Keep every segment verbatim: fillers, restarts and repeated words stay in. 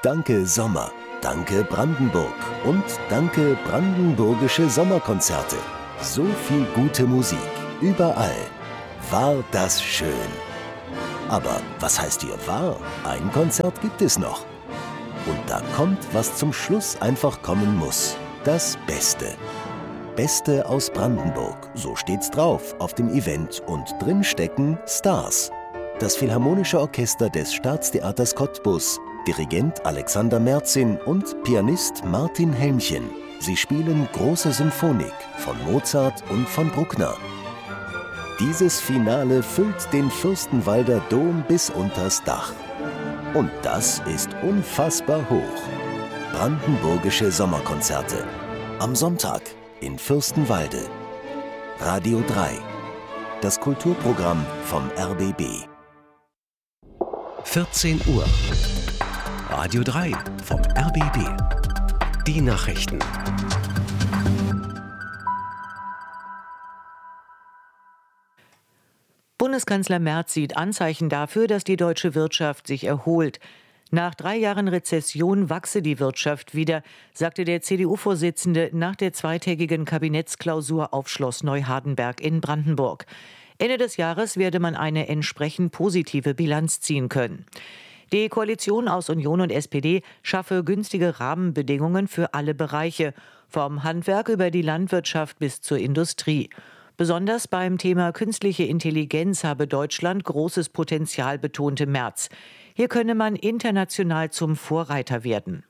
Danke Sommer, danke Brandenburg und danke Brandenburgische Sommerkonzerte. So viel gute Musik, überall. War das schön. Aber was heißt hier war? Ein Konzert gibt es noch. Und da kommt, was zum Schluss einfach kommen muss. Das Beste. Beste aus Brandenburg, so steht's drauf auf dem Event und drin stecken Stars. Das Philharmonische Orchester des Staatstheaters Cottbus, Dirigent Alexander Merzin und Pianist Martin Helmchen. Sie spielen große Symphonik von Mozart und von Bruckner. Dieses Finale füllt den Fürstenwalder Dom bis unters Dach. Und das ist unfassbar hoch. Brandenburgische Sommerkonzerte. Am Sonntag in Fürstenwalde. Radio drei. Das Kulturprogramm vom R B B. vierzehn Uhr. Radio drei vom R B B. Die Nachrichten. Bundeskanzler Merz sieht Anzeichen dafür, dass die deutsche Wirtschaft sich erholt. Nach drei Jahren Rezession wachse die Wirtschaft wieder, sagte der C D U-Vorsitzende nach der zweitägigen Kabinettsklausur auf Schloss Neuhardenberg in Brandenburg. Ende des Jahres werde man eine entsprechend positive Bilanz ziehen können. Die Koalition aus Union und S P D schaffe günstige Rahmenbedingungen für alle Bereiche, vom Handwerk über die Landwirtschaft bis zur Industrie. Besonders beim Thema künstliche Intelligenz habe Deutschland großes Potenzial, betonte Merz. Hier könne man international zum Vorreiter werden.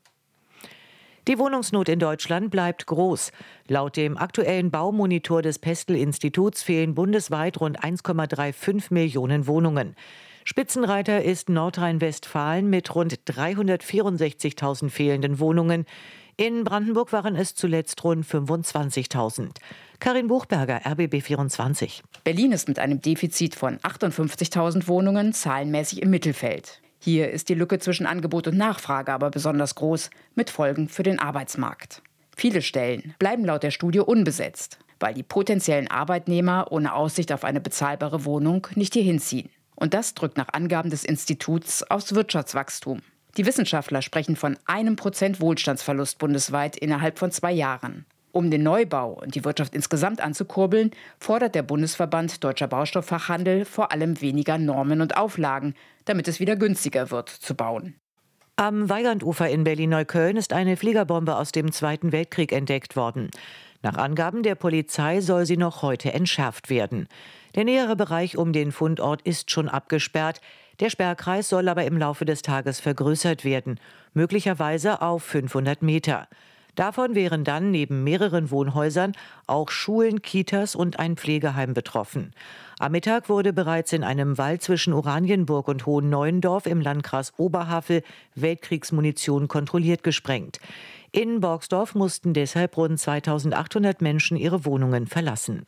Die Wohnungsnot in Deutschland bleibt groß. Laut dem aktuellen Baumonitor des Pestel-Instituts fehlen bundesweit rund eins Komma fünfunddreißig Millionen Wohnungen. Spitzenreiter ist Nordrhein-Westfalen mit rund dreihundertvierundsechzigtausend fehlenden Wohnungen. In Brandenburg waren es zuletzt rund fünfundzwanzigtausend. Karin Buchberger, R B B vierundzwanzig. Berlin ist mit einem Defizit von achtundfünfzigtausend Wohnungen zahlenmäßig im Mittelfeld. Hier ist die Lücke zwischen Angebot und Nachfrage aber besonders groß, mit Folgen für den Arbeitsmarkt. Viele Stellen bleiben laut der Studie unbesetzt, weil die potenziellen Arbeitnehmer ohne Aussicht auf eine bezahlbare Wohnung nicht hierhin ziehen. Und das drückt nach Angaben des Instituts aufs Wirtschaftswachstum. Die Wissenschaftler sprechen von einem Prozent Wohlstandsverlust bundesweit innerhalb von zwei Jahren. Um den Neubau und die Wirtschaft insgesamt anzukurbeln, fordert der Bundesverband Deutscher Baustofffachhandel vor allem weniger Normen und Auflagen, damit es wieder günstiger wird zu bauen. Am Weigandufer in Berlin-Neukölln ist eine Fliegerbombe aus dem Zweiten Weltkrieg entdeckt worden. Nach Angaben der Polizei soll sie noch heute entschärft werden. Der nähere Bereich um den Fundort ist schon abgesperrt. Der Sperrkreis soll aber im Laufe des Tages vergrößert werden, möglicherweise auf fünfhundert Meter. Davon wären dann neben mehreren Wohnhäusern auch Schulen, Kitas und ein Pflegeheim betroffen. Am Mittag wurde bereits in einem Wald zwischen Oranienburg und Hohenneuendorf im Landkreis Oberhavel Weltkriegsmunition kontrolliert gesprengt. In Borgsdorf mussten deshalb rund zweitausendachthundert Menschen ihre Wohnungen verlassen.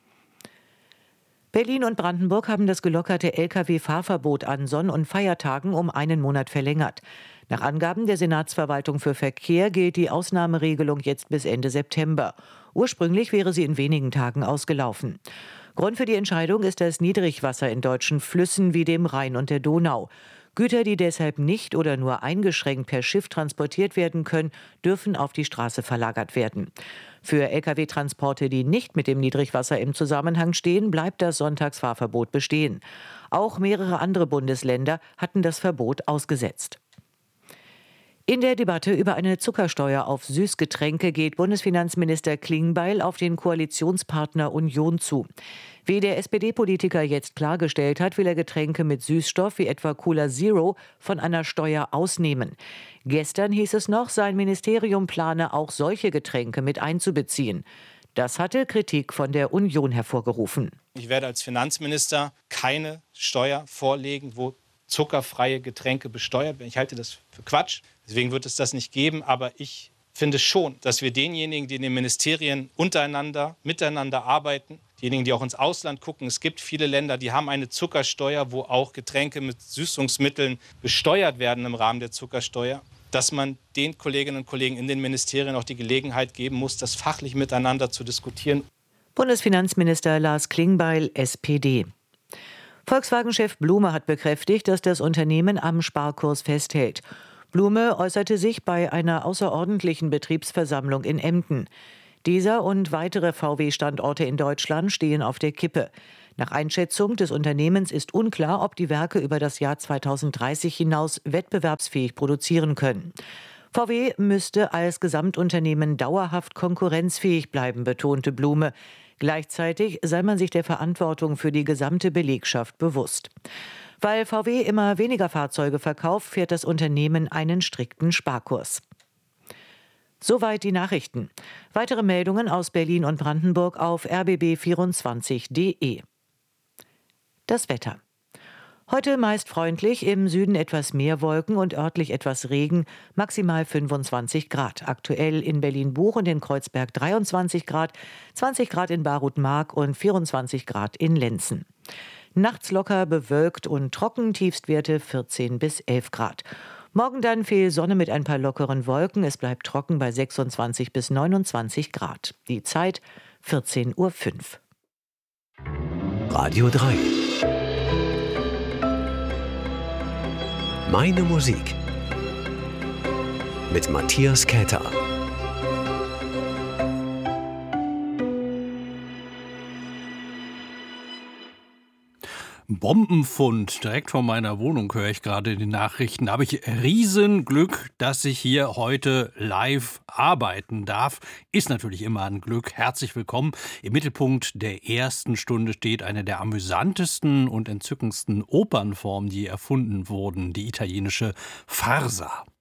Berlin und Brandenburg haben das gelockerte L K W-Fahrverbot an Sonn- und Feiertagen um einen Monat verlängert. Nach Angaben der Senatsverwaltung für Verkehr gilt die Ausnahmeregelung jetzt bis Ende September. Ursprünglich wäre sie in wenigen Tagen ausgelaufen. Grund für die Entscheidung ist das Niedrigwasser in deutschen Flüssen wie dem Rhein und der Donau. Güter, die deshalb nicht oder nur eingeschränkt per Schiff transportiert werden können, dürfen auf die Straße verlagert werden. Für L K W-Transporte, die nicht mit dem Niedrigwasser im Zusammenhang stehen, bleibt das Sonntagsfahrverbot bestehen. Auch mehrere andere Bundesländer hatten das Verbot ausgesetzt. In der Debatte über eine Zuckersteuer auf Süßgetränke geht Bundesfinanzminister Klingbeil auf den Koalitionspartner Union zu. Wie der S P D-Politiker jetzt klargestellt hat, will er Getränke mit Süßstoff wie etwa Cola Zero von einer Steuer ausnehmen. Gestern hieß es noch, sein Ministerium plane auch solche Getränke mit einzubeziehen. Das hatte Kritik von der Union hervorgerufen. Ich werde als Finanzminister keine Steuer vorlegen, wo zuckerfreie Getränke besteuert werden. Ich halte das für Quatsch. Deswegen wird es das nicht geben. Aber ich finde schon, dass wir denjenigen, die in den Ministerien untereinander, miteinander arbeiten, diejenigen, die auch ins Ausland gucken, es gibt viele Länder, die haben eine Zuckersteuer, wo auch Getränke mit Süßungsmitteln besteuert werden im Rahmen der Zuckersteuer, dass man den Kolleginnen und Kollegen in den Ministerien auch die Gelegenheit geben muss, das fachlich miteinander zu diskutieren. Bundesfinanzminister Lars Klingbeil, S P D. Volkswagen-Chef Blume hat bekräftigt, dass das Unternehmen am Sparkurs festhält. Blume äußerte sich bei einer außerordentlichen Betriebsversammlung in Emden. Dieser und weitere V W-Standorte in Deutschland stehen auf der Kippe. Nach Einschätzung des Unternehmens ist unklar, ob die Werke über das Jahr zweitausenddreißig hinaus wettbewerbsfähig produzieren können. V W müsste als Gesamtunternehmen dauerhaft konkurrenzfähig bleiben, betonte Blume. Gleichzeitig sei man sich der Verantwortung für die gesamte Belegschaft bewusst. Weil V W immer weniger Fahrzeuge verkauft, fährt das Unternehmen einen strikten Sparkurs. Soweit die Nachrichten. Weitere Meldungen aus Berlin und Brandenburg auf r b b vierundzwanzig punkt d e. Das Wetter. Heute meist freundlich, im Süden etwas mehr Wolken und örtlich etwas Regen, maximal fünfundzwanzig Grad. Aktuell in Berlin-Buch und in Kreuzberg dreiundzwanzig Grad, zwanzig Grad in Barut-Mark und vierundzwanzig Grad in Lenzen. Nachts locker bewölkt und trocken, Tiefstwerte vierzehn bis elf Grad. Morgen dann viel Sonne mit ein paar lockeren Wolken. Es bleibt trocken bei sechsundzwanzig bis neunundzwanzig Grad. Die Zeit vierzehn Uhr fünf. Radio drei. Meine Musik. Mit Matthias Käther. Bombenfund, direkt vor meiner Wohnung höre ich gerade die Nachrichten. Da habe ich Riesenglück, dass ich hier heute live arbeiten darf. Ist natürlich immer ein Glück. Herzlich willkommen. Im Mittelpunkt der ersten Stunde steht eine der amüsantesten und entzückendsten Opernformen, die erfunden wurden, die italienische Farsa.